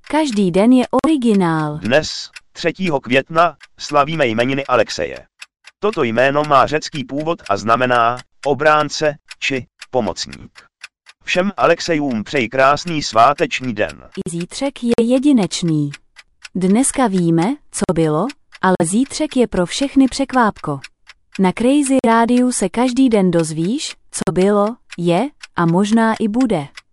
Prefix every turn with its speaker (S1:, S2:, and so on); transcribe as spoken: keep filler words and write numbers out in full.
S1: Každý den je originál.
S2: Dnes, třetího května, slavíme jmeniny Alexeje. Toto jméno má řecký původ a znamená obránce či pomocník. Všem Alexejům přeji krásný sváteční den.
S1: I zítřek je jedinečný. Dneska víme, co bylo, ale zítřek je pro všechny překvápko. Na Crazy Rádiu se každý den dozvíš, co bylo, je a možná i bude.